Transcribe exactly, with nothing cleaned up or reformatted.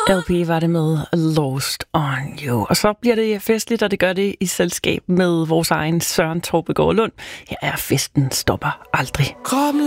L P var det med Lost on You. Og så bliver det festligt, og det gør det i selskab med vores egen Søren Torpegaard Lund. Her er Festen stopper aldrig.